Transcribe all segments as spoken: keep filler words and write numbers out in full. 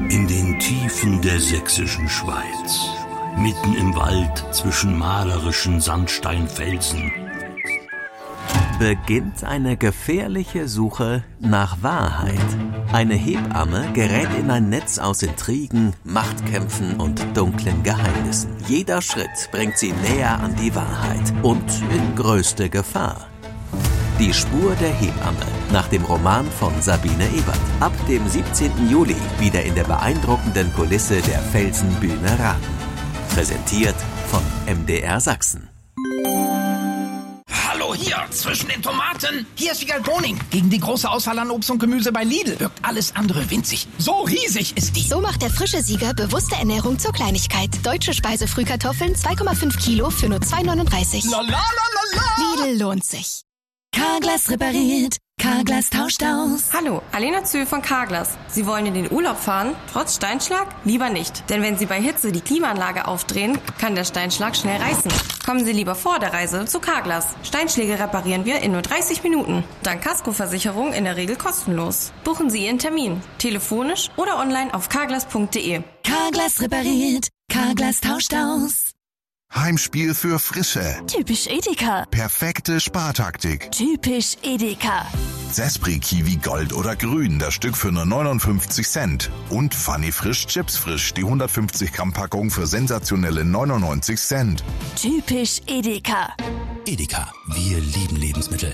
In den Tiefen der sächsischen Schweiz, mitten im Wald zwischen malerischen Sandsteinfelsen, beginnt eine gefährliche Suche nach Wahrheit. Eine Hebamme gerät in ein Netz aus Intrigen, Machtkämpfen und dunklen Geheimnissen. Jeder Schritt bringt sie näher an die Wahrheit und in größte Gefahr. Die Spur der Hebamme, nach dem Roman von Sabine Ebert. Ab dem siebzehnten Juli wieder in der beeindruckenden Kulisse der Felsenbühne Raden. Präsentiert von M D R Sachsen. Hallo hier, zwischen den Tomaten. Hier ist Wiegald Boning. Gegen die große Auswahl an Obst und Gemüse bei Lidl wirkt alles andere winzig. So riesig ist die. So macht der frische Sieger bewusste Ernährung zur Kleinigkeit. Deutsche Speisefrühkartoffeln zwei Komma fünf Kilo für nur zwei neununddreißig. La, la, la, la, la. Lidl lohnt sich. Carglass repariert. Carglass tauscht aus. Hallo, Alena Zühl von Carglass. Sie wollen in den Urlaub fahren, trotz Steinschlag? Lieber nicht. Denn wenn Sie bei Hitze die Klimaanlage aufdrehen, kann der Steinschlag schnell reißen. Kommen Sie lieber vor der Reise zu Carglass. Steinschläge reparieren wir in nur dreißig Minuten. Dank Kaskoversicherung in der Regel kostenlos. Buchen Sie Ihren Termin. Telefonisch oder online auf carglass punkt de. Carglass repariert. Carglass tauscht aus. Heimspiel für Frische. Typisch Edeka. Perfekte Spartaktik. Typisch Edeka. Zespri Kiwi Gold oder Grün, das Stück für nur neunundfünfzig Cent. Und Funny Frisch Chips Frisch, die hundertfünfzig Gramm Packung für sensationelle neunundneunzig Cent. Typisch Edeka. Edeka, wir lieben Lebensmittel.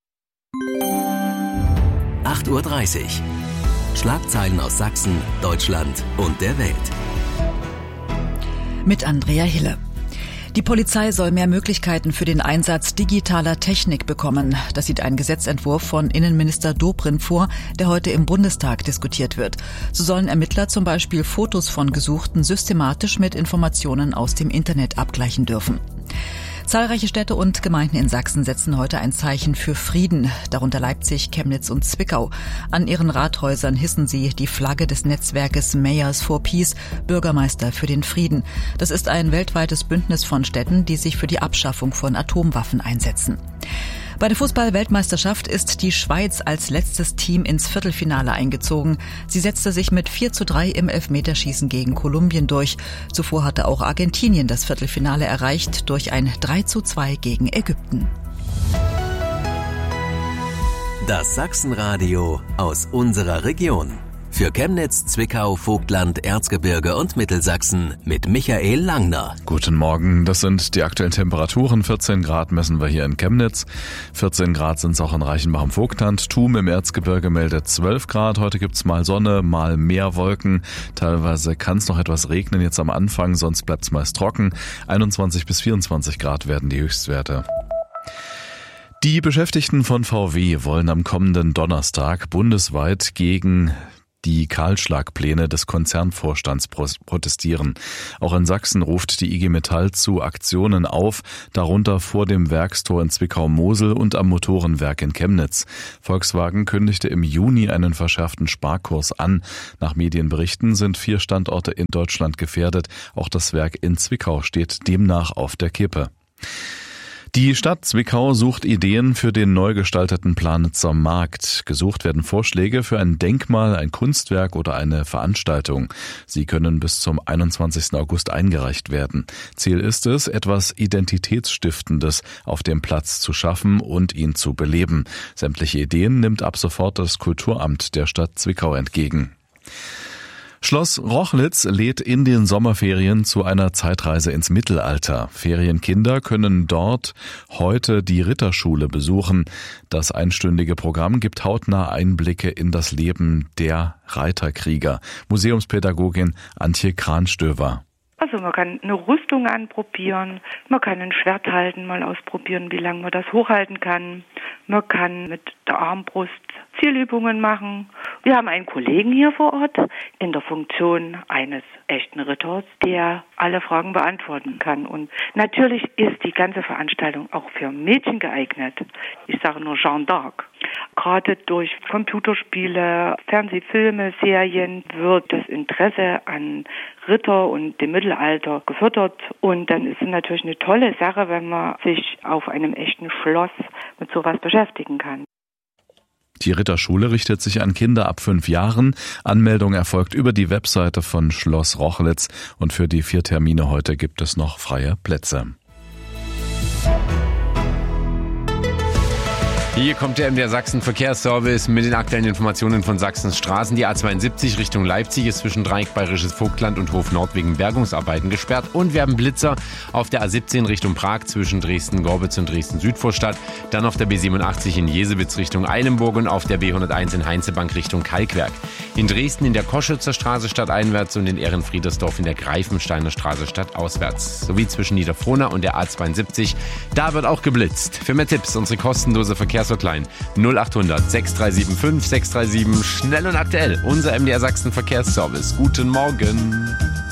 acht Uhr dreißig. Schlagzeilen aus Sachsen, Deutschland und der Welt. Mit Andrea Hille. Die Polizei soll mehr Möglichkeiten für den Einsatz digitaler Technik bekommen. Das sieht ein Gesetzentwurf von Innenminister Dobrindt vor, der heute im Bundestag diskutiert wird. So sollen Ermittler zum Beispiel Fotos von Gesuchten systematisch mit Informationen aus dem Internet abgleichen dürfen. Zahlreiche Städte und Gemeinden in Sachsen setzen heute ein Zeichen für Frieden, darunter Leipzig, Chemnitz und Zwickau. An ihren Rathäusern hissen sie die Flagge des Netzwerkes Mayors for Peace, Bürgermeister für den Frieden. Das ist ein weltweites Bündnis von Städten, die sich für die Abschaffung von Atomwaffen einsetzen. Bei der Fußball-Weltmeisterschaft ist die Schweiz als letztes Team ins Viertelfinale eingezogen. Sie setzte sich mit vier zu drei im Elfmeterschießen gegen Kolumbien durch. Zuvor hatte auch Argentinien das Viertelfinale erreicht durch ein drei zu zwei gegen Ägypten. Das Sachsenradio aus unserer Region. Für Chemnitz, Zwickau, Vogtland, Erzgebirge und Mittelsachsen mit Michael Langner. Guten Morgen, das sind die aktuellen Temperaturen. vierzehn Grad messen wir hier in Chemnitz. vierzehn Grad sind es auch in Reichenbach im Vogtland. Thum im Erzgebirge meldet zwölf Grad. Heute gibt's mal Sonne, mal mehr Wolken. Teilweise kann es noch etwas regnen jetzt am Anfang, sonst bleibt's meist trocken. einundzwanzig bis vierundzwanzig Grad werden die Höchstwerte. Die Beschäftigten von V W wollen am kommenden Donnerstag bundesweit gegen die Kahlschlagpläne des Konzernvorstands protestieren. Auch in Sachsen ruft die I G Metall zu Aktionen auf, darunter vor dem Werkstor in Zwickau-Mosel und am Motorenwerk in Chemnitz. Volkswagen kündigte im Juni einen verschärften Sparkurs an. Nach Medienberichten sind vier Standorte in Deutschland gefährdet. Auch das Werk in Zwickau steht demnach auf der Kippe. Die Stadt Zwickau sucht Ideen für den neu gestalteten Planitzer Markt. Gesucht werden Vorschläge für ein Denkmal, ein Kunstwerk oder eine Veranstaltung. Sie können bis zum einundzwanzigsten August eingereicht werden. Ziel ist es, etwas Identitätsstiftendes auf dem Platz zu schaffen und ihn zu beleben. Sämtliche Ideen nimmt ab sofort das Kulturamt der Stadt Zwickau entgegen. Schloss Rochlitz lädt in den Sommerferien zu einer Zeitreise ins Mittelalter. Ferienkinder können dort heute die Ritterschule besuchen. Das einstündige Programm gibt hautnah Einblicke in das Leben der Reiterkrieger. Museumspädagogin Antje Kranstöver. Also man kann eine Rüstung anprobieren, man kann ein Schwert halten, mal ausprobieren, wie lange man das hochhalten kann. Man kann mit der Armbrust Zielübungen machen. Wir haben einen Kollegen hier vor Ort in der Funktion eines echten Ritters, der alle Fragen beantworten kann. Und natürlich ist die ganze Veranstaltung auch für Mädchen geeignet. Ich sage nur Jeanne d'Arc. Gerade durch Computerspiele, Fernsehfilme, Serien wird das Interesse an Ritter und dem Mittelalter gefördert. Und dann ist es natürlich eine tolle Sache, wenn man sich auf einem echten Schloss mit sowas beschäftigen kann. Die Ritterschule richtet sich an Kinder ab fünf Jahren. Anmeldung erfolgt über die Webseite von Schloss Rochlitz und für die vier Termine heute gibt es noch freie Plätze. Hier kommt der M D R Sachsen Verkehrsservice mit den aktuellen Informationen von Sachsens Straßen. Die A zweiundsiebzig Richtung Leipzig ist zwischen Dreieck Bayerisches Vogtland und Hof Nord wegen Bergungsarbeiten gesperrt. Und wir haben Blitzer auf der A siebzehn Richtung Prag zwischen Dresden-Gorbitz und Dresden-Südvorstadt. Dann auf der B siebenundachtzig in Jesewitz Richtung Eilenburg und auf der B hunderteins in Heinzebank Richtung Kalkwerk. In Dresden in der Koschützer Straße stadteinwärts und in Ehrenfriedersdorf in der Greifensteiner Straße stadtauswärts. Sowie zwischen Niederfrohna und der A zweiundsiebzig. Da wird auch geblitzt. Für mehr Tipps unsere kostenlose Verkehrs null achthundert sechs drei sieben fünf sechs drei sieben. Schnell und aktuell. Unser M D R Sachsen Verkehrsservice. Guten Morgen.